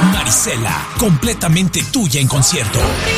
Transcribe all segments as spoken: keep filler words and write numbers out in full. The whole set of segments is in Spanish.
Marisela, completamente tuya en concierto.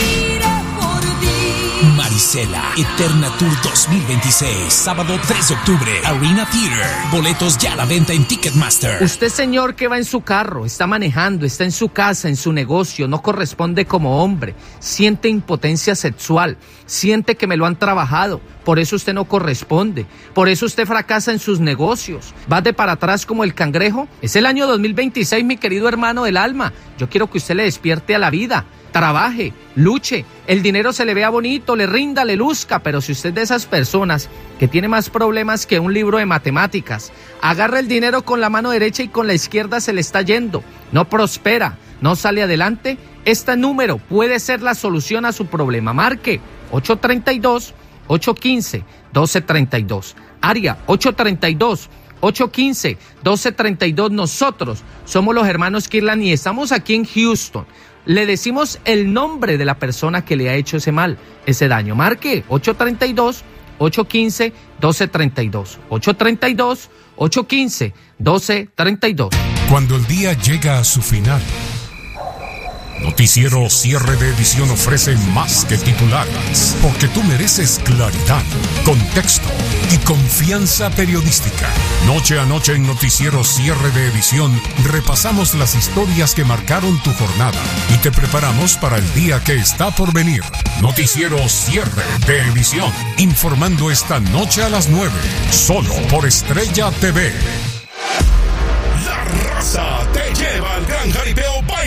Marisela, Eterna Tour dos mil veintiséis, sábado tres de octubre, Arena Theater. Boletos ya a la venta en Ticketmaster. Usted, señor, que va en su carro, está manejando, está en su casa, en su negocio, no corresponde como hombre, siente impotencia sexual, siente que me lo han trabajado, por eso usted no corresponde, por eso usted fracasa en sus negocios, va de para atrás como el cangrejo. Es el año dos mil veintiséis, mi querido hermano del alma. Yo quiero que usted le despierte a la vida. Trabaje, luche, el dinero se le vea bonito, le rinda, le luzca, pero si usted es de esas personas que tiene más problemas que un libro de matemáticas, agarra el dinero con la mano derecha y con la izquierda se le está yendo, no prospera, no sale adelante, este número puede ser la solución a su problema. Marque ocho tres dos, ocho uno cinco, uno dos tres dos, área ocho tres dos, ocho uno cinco, uno dos tres dos. Nosotros somos los hermanos Kirlan y estamos aquí en Houston. Le decimos el nombre de la persona que le ha hecho ese mal, ese daño. Marque ocho tres dos, ocho uno cinco, uno dos tres dos. ocho tres dos, ocho uno cinco, uno dos tres dos. Cuando el día llega a su final, Noticiero Cierre de Edición ofrece más que titulares, porque tú mereces claridad, contexto y confianza periodística. Noche a noche en Noticiero Cierre de Edición repasamos las historias que marcaron tu jornada y te preparamos para el día que está por venir. Noticiero Cierre de Edición, informando esta noche a las nueve, solo por Estrella T V. La raza te lleva al gran jaripeo.